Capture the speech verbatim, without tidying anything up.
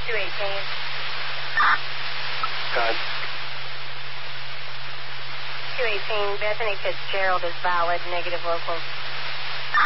two eighteen. God. two eighteen, Bethany Fitzgerald is valid, negative locals.